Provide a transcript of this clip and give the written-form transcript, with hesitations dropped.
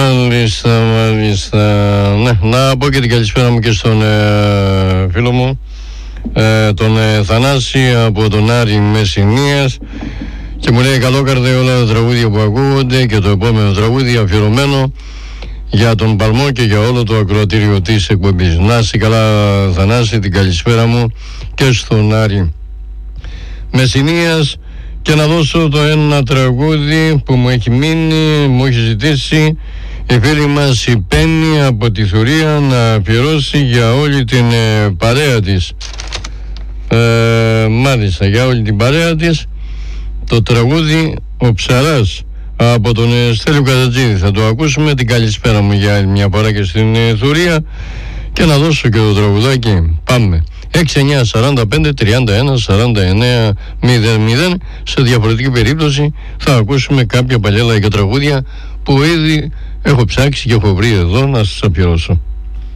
Μάλιστα. Ναι, να πω και την καλησπέρα μου και στον φίλο μου, τον Θανάση από τον Άρη Μεσσηνίας, και μου λέει καλόκαρδε όλα τα τραγούδια που ακούγονται και το επόμενο τραγούδι αφιερωμένο για τον Παλμό και για όλο το ακροατήριο της εκπομπής. Να είσαι καλά Θανάση, την καλησπέρα μου και στον Άρη Μεσσηνίας. Και να δώσω το ένα τραγούδι που μου έχει μείνει, μου έχει ζητήσει η φίλη μας η Πέννη από τη Θουρία να αφιερώσει για όλη την παρέα της. Μάλιστα, για όλη την παρέα της το τραγούδι «Ο Ψαράς» από τον Στέλιο Κατατζίδη. Θα το ακούσουμε. Την καλησπέρα μου για μια φορά και στην Θουρία, και να δώσω και το τραγουδάκι. Πάμε. 6, 9, 45, 31, 49, 00. Σε διαφορετική περίπτωση θα ακούσουμε κάποια παλιά λαϊκά τραγούδια που ήδη έχω ψάξει και έχω βρει εδώ να σας αφιερώσω.